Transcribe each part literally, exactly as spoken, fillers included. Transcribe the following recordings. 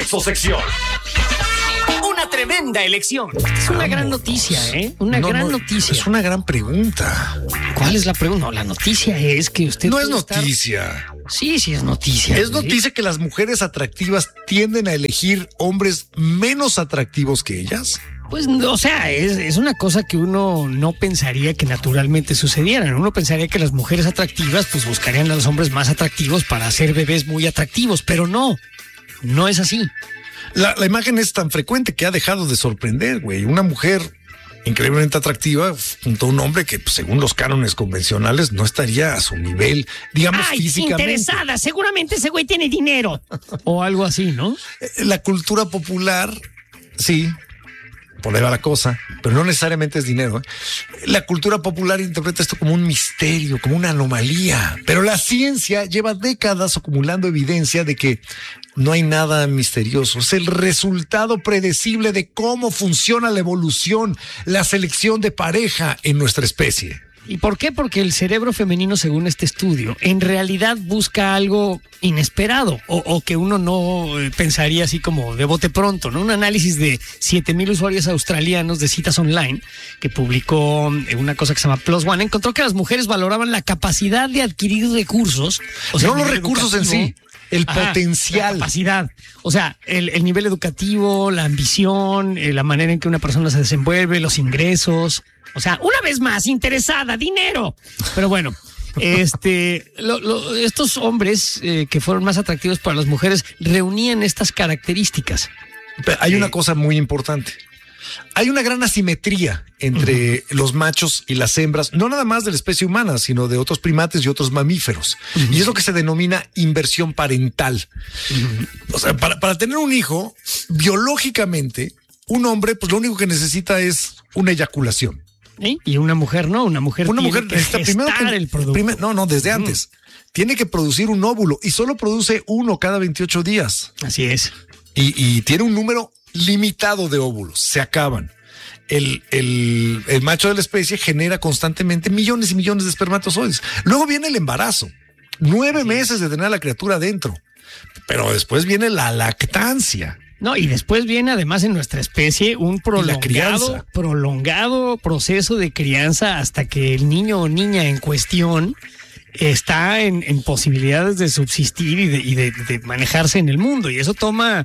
Sexosección. Una tremenda elección. Es una gran noticia, ¿eh? Una No, gran no, noticia. Es una gran pregunta. ¿Cuál es la pregunta? No, la noticia es que usted... No es puede estar- noticia. Sí, sí es noticia. Es güey. noticia que las mujeres atractivas tienden a elegir hombres menos atractivos que ellas. Pues, o sea, es, es una cosa que uno no pensaría que naturalmente sucediera. Uno pensaría que las mujeres atractivas pues buscarían a los hombres más atractivos para hacer bebés muy atractivos, pero no, no es así. La, la imagen es tan frecuente que ha dejado de sorprender, güey. Una mujer increíblemente atractiva junto a un hombre que, pues, según los cánones convencionales, no estaría a su nivel, digamos, Ay, físicamente. interesada, seguramente ese güey tiene dinero. O algo así, ¿no? La cultura popular, sí, por ahí va la cosa, pero no necesariamente es dinero, ¿eh? La cultura popular interpreta esto como un misterio, como una anomalía, pero la ciencia lleva décadas acumulando evidencia de que no hay nada misterioso. Es el resultado predecible de cómo funciona la evolución, la selección de pareja en nuestra especie. ¿Y por qué? Porque el cerebro femenino, según este estudio, en realidad busca algo inesperado o, o que uno no eh, pensaría así como de bote pronto, ¿no? Un análisis de siete mil usuarios australianos de citas online que publicó eh, una cosa que se llama Plus One, encontró que las mujeres valoraban la capacidad de adquirir recursos. O sea, no el los nivel recursos en educativo. sí, el Ajá, potencial. La capacidad. O sea, el, el nivel educativo, la ambición, eh, la manera en que una persona se desenvuelve, los ingresos. O sea, una vez más, interesada, dinero. Pero bueno, este, lo, lo, estos hombres eh, que fueron más atractivos para las mujeres reunían estas características. Pero hay una cosa muy importante. Hay una gran asimetría entre uh-huh. los machos y las hembras, no nada más de la especie humana, sino de otros primates y otros mamíferos. Uh-huh. Y es lo que se denomina inversión parental. Uh-huh. O sea, para, para tener un hijo, biológicamente, un hombre, pues lo único que necesita es una eyaculación. ¿Eh? Y una mujer no, una mujer una tiene mujer que necesita primero que el producto. Primer, no, no, desde uh-huh. antes. Tiene que producir un óvulo y solo produce uno cada veintiocho días. Así es. Y, y tiene un número limitado de óvulos, se acaban. El, el, el macho de la especie genera constantemente millones y millones de espermatozoides. Luego viene el embarazo, nueve meses de tener a la criatura adentro, pero después viene la lactancia. No, y después viene además en nuestra especie un prolongado, prolongado proceso de crianza hasta que el niño o niña en cuestión está en, en posibilidades de subsistir y, de, y de, de manejarse en el mundo. Y eso toma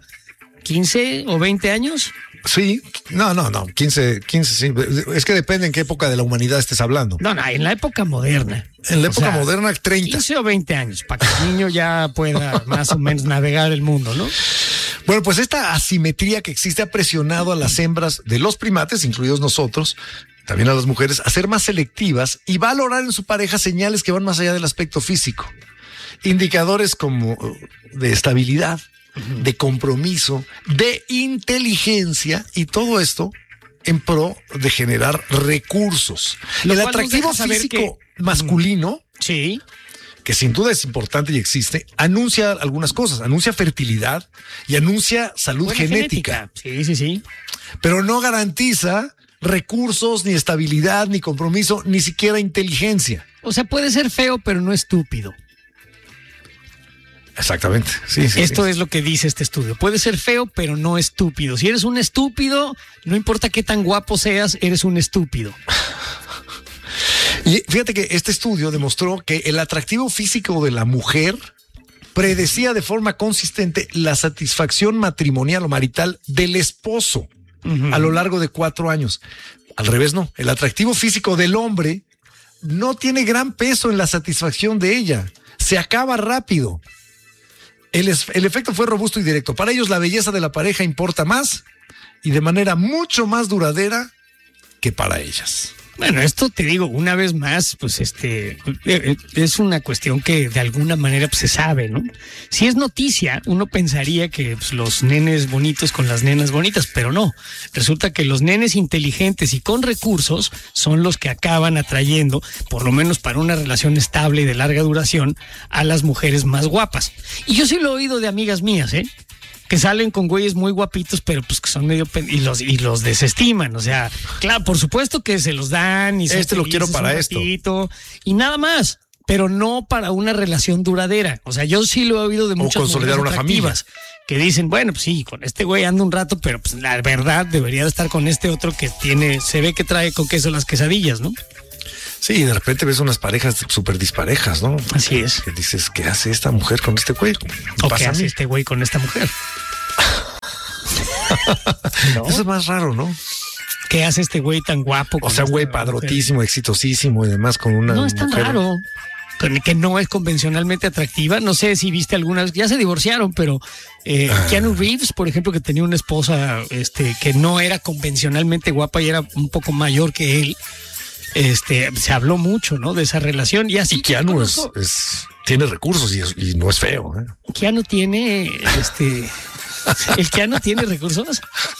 quince o veinte años. Sí, no, no, no, quince, quince, sí. Es que depende en qué época de la humanidad estés hablando. No, no, en la época moderna. En la época o sea, moderna, treinta. quince o veinte años, para que el niño ya pueda más o menos navegar el mundo, ¿no? Bueno, pues esta asimetría que existe ha presionado a las hembras de los primates, incluidos nosotros, también a las mujeres, a ser más selectivas y valorar en su pareja señales que van más allá del aspecto físico. Indicadores como de estabilidad, de compromiso, de inteligencia y todo esto en pro de generar recursos. Lo El cual atractivo nos deja saber físico que, masculino, sí, que sin duda es importante y existe, anuncia algunas cosas, anuncia fertilidad y anuncia salud genética. genética. Sí, sí, sí. Pero no garantiza recursos, ni estabilidad, ni compromiso, ni siquiera inteligencia. O sea, puede ser feo, pero no estúpido. Exactamente. Sí, sí, Esto sí. es lo que dice este estudio. Puede ser feo, pero no estúpido. Si eres un estúpido, no importa qué tan guapo seas, eres un estúpido. Y fíjate que este estudio demostró que el atractivo físico de la mujer predecía de forma consistente la satisfacción matrimonial o marital del esposo uh-huh. a lo largo de cuatro años. Al revés, no. El atractivo físico del hombre no tiene gran peso en la satisfacción de ella. Se acaba rápido. El, es, el efecto fue robusto y directo. Para ellos la belleza de la pareja importa más y de manera mucho más duradera que para ellas. Bueno, esto te digo, una vez más, pues este es una cuestión que de alguna manera pues, se sabe, ¿no? Si es noticia, uno pensaría que pues, los nenes bonitos con las nenas bonitas, pero no. Resulta que los nenes inteligentes y con recursos son los que acaban atrayendo, por lo menos para una relación estable y de larga duración, a las mujeres más guapas. Y yo sí lo he oído de amigas mías, ¿eh? Que salen con güeyes muy guapitos, pero pues que son medio pen... y los y los desestiman, o sea, claro, por supuesto que se los dan y este lo quiero para esto y nada más, pero no para una relación duradera. O sea, yo sí lo he oído de muchas o consolidar mujeres una familia. atractivas que dicen, bueno, pues sí, con este güey ando un rato, pero pues la verdad debería de estar con este otro que tiene, se ve que trae con queso las quesadillas, ¿no? Sí, de repente ves unas parejas súper disparejas, ¿no? Así es. Que dices, ¿qué hace esta mujer con este güey? ¿O qué hace este güey con esta mujer? ¿No? Eso es más raro, ¿no? ¿Qué hace este güey tan guapo? O sea, güey padrotísimo, mujer? Exitosísimo y demás con una No es tan mujer... raro. Que no es convencionalmente atractiva. No sé si viste algunas, ya se divorciaron, pero eh, ah. Keanu Reeves, por ejemplo, que tenía una esposa este, que no era convencionalmente guapa y era un poco mayor que él. Este, se habló mucho, ¿no? De esa relación. Y así. Y Keanu es, es, tiene recursos y, es, y no es feo. ¿eh? Keanu tiene, este, el Keanu tiene recursos.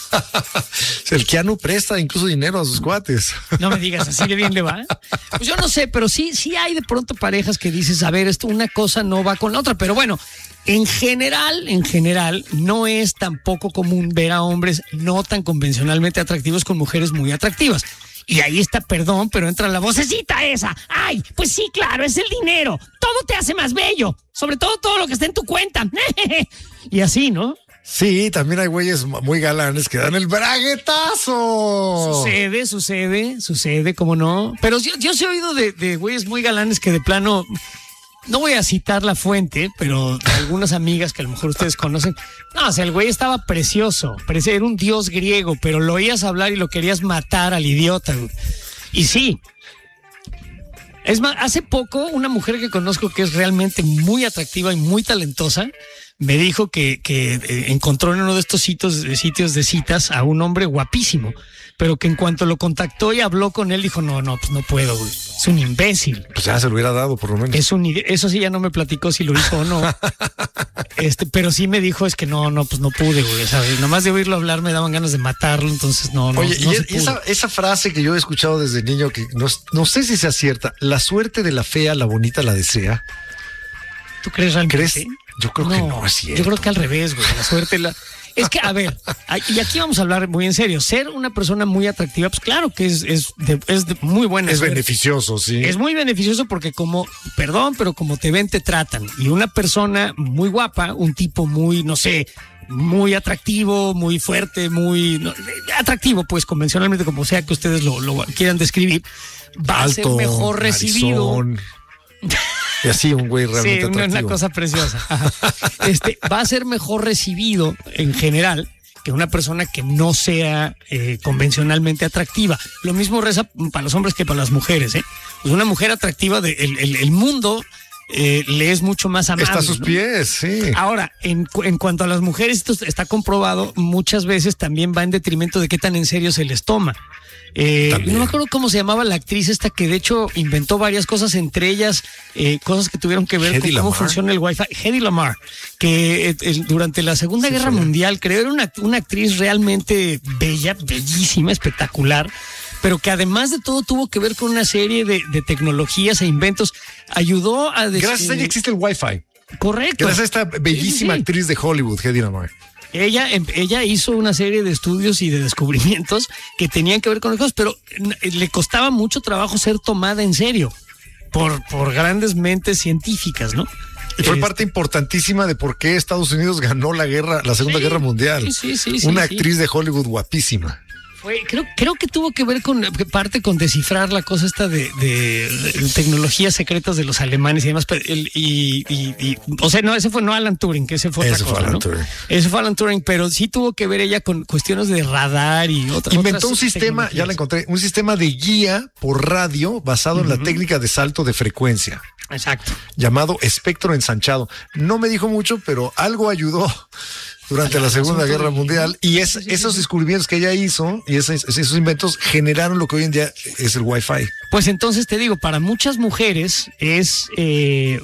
El Keanu presta incluso dinero a sus cuates. No me digas, así de bien le va. Pues yo no sé, pero sí, sí hay de pronto parejas que dices, a ver, esto una cosa no va con la otra, pero bueno. En general, en general, no es tampoco común ver a hombres no tan convencionalmente atractivos con mujeres muy atractivas. Y ahí está, perdón, pero entra la vocecita esa. Ay, pues sí, claro, es el dinero. Todo te hace más bello. Sobre todo todo lo que está en tu cuenta. Y así, ¿no? Sí, también hay güeyes muy galanes que dan el braguetazo. Sucede, sucede, sucede, ¿cómo no? Pero yo, yo sí he oído de, de güeyes muy galanes que de plano... No voy a citar la fuente, pero de algunas amigas que a lo mejor ustedes conocen. No, o sea, el güey estaba precioso. Parecía era un dios griego, pero lo oías hablar y lo querías matar al idiota. Y sí. Es más, hace poco una mujer que conozco que es realmente muy atractiva y muy talentosa me dijo que, que eh, encontró en uno de estos sitios, sitios de citas a un hombre guapísimo, pero que en cuanto lo contactó y habló con él, dijo, no, no, pues no puedo, güey. Es un imbécil. Pues ya se lo hubiera dado, por lo menos. Es un, eso sí ya no me platicó si lo hizo o no. este, pero sí me dijo, es que no, no, pues no pude, güey. ¿Sabes? Nomás de oírlo hablar me daban ganas de matarlo, entonces no, no. Oye, no y se esa, esa frase que yo he escuchado desde niño, que no, no sé si sea cierta, la suerte de la fea, la bonita la desea. ¿Tú crees realmente? ¿Crees? Yo creo no, que no es cierto. Yo creo que al revés, güey. La suerte la... Es que, a ver, y aquí vamos a hablar muy en serio. Ser una persona muy atractiva, pues claro que es, es, de, es de muy buena. Es suerte. beneficioso, sí. Es muy beneficioso porque como, perdón, pero como te ven, te tratan. Y una persona muy guapa, un tipo muy, no sé, muy atractivo, muy fuerte, muy no, atractivo, pues convencionalmente, como sea que ustedes lo, lo quieran describir, va Alto, a ser mejor recibido. Narizón. Y así un güey realmente sí, atractivo. Una cosa preciosa. Este, va a ser mejor recibido en general que una persona que no sea eh, convencionalmente atractiva. Lo mismo reza para los hombres que para las mujeres. ¿eh? Pues una mujer atractiva, de, el, el, el mundo eh, le es mucho más amable. Está a sus ¿no? pies, sí. Ahora, en, en cuanto a las mujeres, esto está comprobado, muchas veces también va en detrimento de qué tan en serio se les toma. Eh, no me acuerdo cómo se llamaba la actriz esta que de hecho inventó varias cosas, entre ellas eh, cosas que tuvieron que ver Hedy con Lamar. cómo funciona el Wi-Fi. Hedy Lamar, que eh, eh, durante la Segunda sí, Guerra sí. Mundial, creo, era una, una actriz realmente bella, bellísima, espectacular, pero que además de todo tuvo que ver con una serie de, de tecnologías e inventos. Ayudó a... Des- Gracias a ella existe el Wi-Fi. Correcto. Gracias a esta bellísima sí, sí. actriz de Hollywood, Hedy Lamar. Ella, ella hizo una serie de estudios y de descubrimientos que tenían que ver con las cosas, pero le costaba mucho trabajo ser tomada en serio por, por grandes mentes científicas, ¿no? Y fue este... parte importantísima de por qué Estados Unidos ganó la guerra, la Segunda sí, Guerra Mundial. Sí, sí, sí, una sí, actriz sí. de Hollywood guapísima. Fue, creo, creo que tuvo que ver con parte con descifrar la cosa esta de, de, de tecnologías secretas de los alemanes y demás. Pero el, y, y, y, o sea, no, ese fue no Alan Turing, que ese fue otra ese cosa, fue Alan ¿no? Turing. Ese fue Alan Turing, pero sí tuvo que ver ella con cuestiones de radar y otras. Inventó otras un sistema, ya la encontré, un sistema de guía por radio basado uh-huh. en la técnica de salto de frecuencia. Exacto. Llamado espectro ensanchado. No me dijo mucho, pero algo ayudó durante la Segunda Guerra Mundial, y es, esos descubrimientos que ella hizo y esos, esos inventos generaron lo que hoy en día es el Wi-Fi. Pues entonces te digo, para muchas mujeres es eh,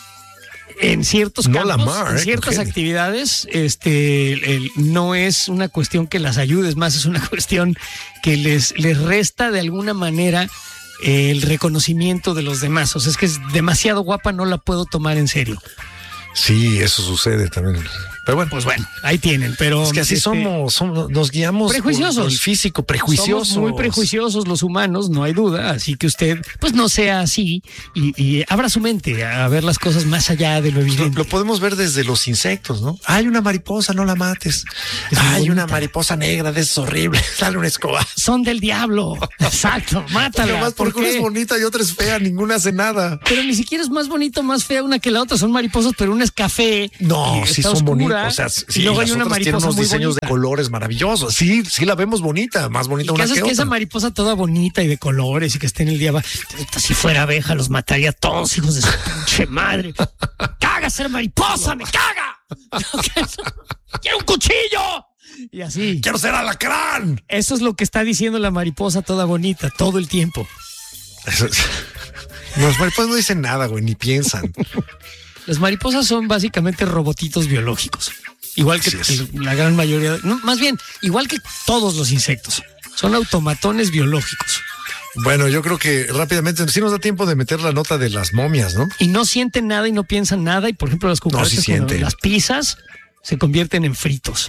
en ciertos no campos, Lamar, en eh, ciertas actividades, este, el, el, no es una cuestión que las ayude, es más, es una cuestión que les, les resta de alguna manera eh, el reconocimiento de los demás. O sea, es que es demasiado guapa, no la puedo tomar en serio. Sí, eso sucede también. Pero bueno, Pues bueno, ahí tienen, pero... es que así este, somos, somos, nos guiamos prejuiciosos. por el físico, prejuiciosos. Somos muy prejuiciosos los humanos, no hay duda, así que usted pues no sea así y, y abra su mente a ver las cosas más allá de lo Lo, evidente. lo podemos ver desde los insectos, ¿no? Hay una mariposa, no la mates. Es muy Hay una bonita. mariposa negra, de es horrible. Dale una escoba. Son del diablo, exacto, mátala. Además, ¿por porque una qué? es bonita y otra es fea, ninguna hace nada. Pero ni siquiera es más bonito, más fea una que la otra. Son mariposas, pero una es café. No, y sí está son oscura, bonitos. O sea, sí, y luego hay las una otras tienen mariposa unos muy diseños bonita. de colores maravillosos. Sí, sí la vemos bonita, más ¿Y bonita qué una haces que que esa otra. mariposa toda bonita y de colores y que esté en el día? Va, si fuera abeja, los mataría a todos, hijos de su pinche madre. ¡Caga ser mariposa! ¡Me caga! ¡Quiero un cuchillo! Y así. ¡Quiero ser alacrán! Eso es lo que está diciendo la mariposa toda bonita todo el tiempo. Eso es- Los mariposas no dicen nada, güey, ni piensan. Las mariposas son básicamente robotitos biológicos. Igual que Así es. la gran mayoría, de- no, más bien, igual que todos los insectos. Son automatones biológicos. Bueno, yo creo que rápidamente sí nos da tiempo de meter la nota de las momias, ¿no? Y no sienten nada y no piensan nada. Y por ejemplo, las cucarachas, sí cuando sienten. las pisas, se convierten en fritos.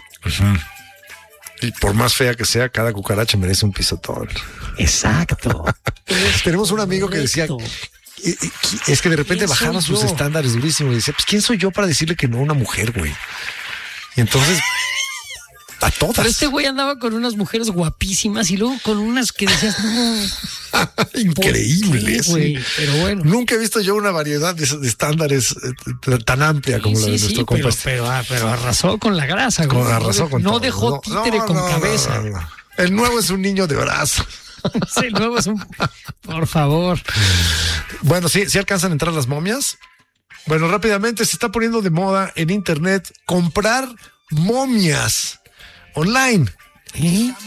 Y por más fea que sea, cada cucaracha merece un pisotón. Exacto. Tenemos un amigo que decía, Correcto. eh, eh, es que de repente ¿Quién soy bajaban sus yo? estándares durísimos y decía, pues ¿quién soy yo para decirle que no a una mujer, güey? Y entonces, a todas. Pero este güey andaba con unas mujeres guapísimas y luego con unas que decías, no. ¿por Increíble, qué, sí. güey? Pero bueno. Nunca he visto yo una variedad de, de estándares eh, t- tan amplia como Sí, la de sí, nuestro sí, compa. pero, este. pero, ah, pero arrasó con la grasa, güey. Con- arrasó con no todo. dejó No, títere no, con no, cabeza. no, no. El nuevo es un niño de brazo. Sí, luego es un... Por favor. Bueno, sí, sí alcanzan a entrar las momias. Bueno, rápidamente se está poniendo de moda en internet comprar momias online. ¿Eh?